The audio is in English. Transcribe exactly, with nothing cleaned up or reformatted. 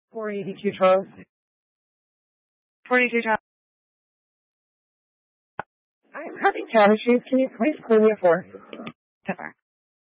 four eighty-two Charles. forty-two Charles. I'm having tab issues. Can you please clear me a four? Tefar.